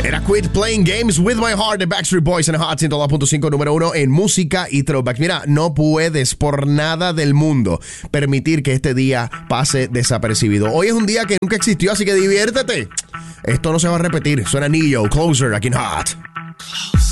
Era Quit Playing Games with My Heart de Backstreet Boys en Hot 102.5, número 1 en música y throwback. Mira, no puedes por nada del mundo permitir que este día pase desapercibido. Hoy es un día que nunca existió, así que diviértete. Esto no se va a repetir. Suena Neo, Closer, aquí en Hot.